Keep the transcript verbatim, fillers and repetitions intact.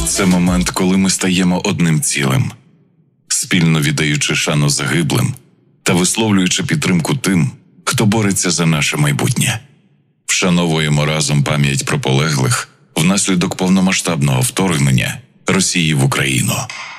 Це момент, коли ми стаємо одним цілим, спільно віддаючи шану загиблим та висловлюючи підтримку тим, хто бореться за наше майбутнє. Вшановуємо разом пам'ять про полеглих внаслідок повномасштабного вторгнення Росії в Україну.